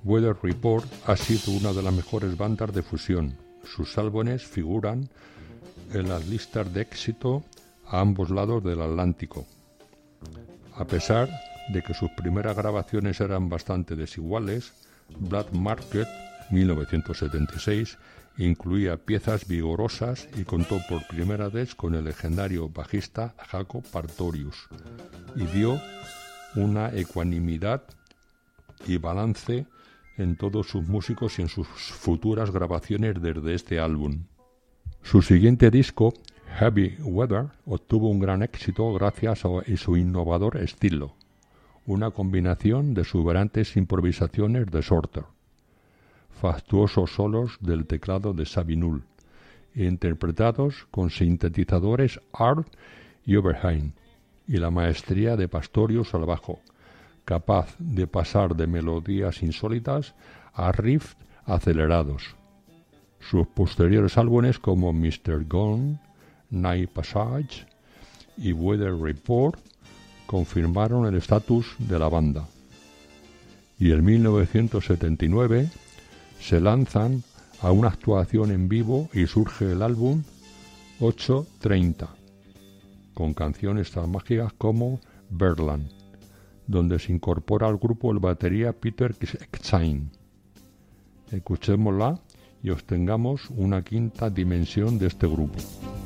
Weather Report ha sido una de las mejores bandas de fusión. Sus álbumes figuran en las listas de éxito a ambos lados del Atlántico. A pesar de que sus primeras grabaciones eran bastante desiguales, Black Market 1976 incluía piezas vigorosas y contó por primera vez con el legendario bajista Jaco Pastorius y dio una ecuanimidad y balance en todos sus músicos y en sus futuras grabaciones desde este álbum. Su siguiente disco, Heavy Weather, obtuvo un gran éxito gracias a su innovador estilo, una combinación de exuberantes improvisaciones de Sorter, fastuosos solos del teclado de Sabinul, interpretados con sintetizadores Art y Oberheim, y la maestría de Pastorius al bajo, capaz de pasar de melodías insólitas a riffs acelerados. Sus posteriores álbumes como Mr. Gone, Night Passage y Weather Report confirmaron el estatus de la banda. Y en 1979 se lanzan a una actuación en vivo y surge el álbum 830, con canciones tan mágicas como Berland, donde se incorpora al grupo el batería Peter Ksain. Escuchémosla y obtengamos una quinta dimensión de este grupo.